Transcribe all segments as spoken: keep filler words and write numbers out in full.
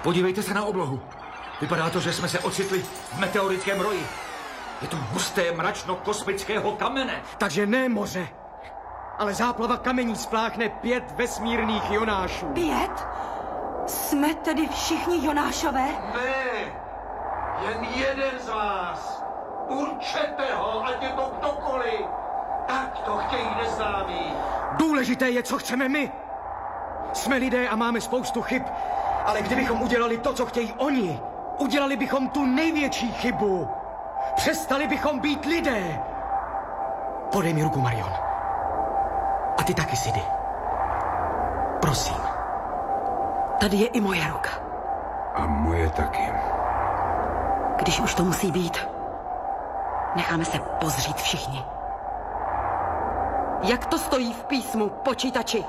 Podívejte se na oblohu. Vypadá to, že jsme se ocitli v meteorickém roji. Je to husté mračno kosmického kamene. Takže ne moře, ale záplava kamení spláchne pět vesmírných Jonášů. Pět? Jsme tedy všichni Jonášové? Ne, jen jeden z vás. Určete ho, ať je to kdokoliv. Tak to chtějí neznámí. Důležité je, co chceme my. Jsme lidé a máme spoustu chyb, ale kdybychom udělali to, co chtějí oni, udělali bychom tu největší chybu. Přestali bychom být lidé. Podej mi ruku, Marion. A ty taky, Sidy. Prosím. Tady je i moje ruka. A moje taky. Když už to musí být, necháme se pozřít všichni. Jak to stojí v písmu, počítači?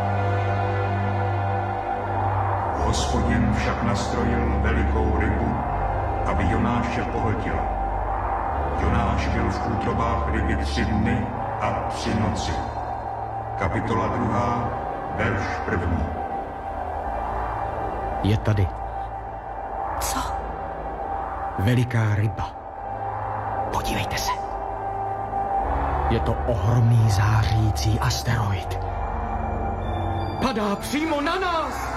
Hospodin však nastrojil velikou rybu, aby Jonáše pohltila. Jonáš byl v útrobách ryby tři dny a tři noci. Kapitola druhá, verš první. Je tady. Co? Veliká ryba. Podívejte se. Je to ohromný zářící asteroid. Padá přímo na nás!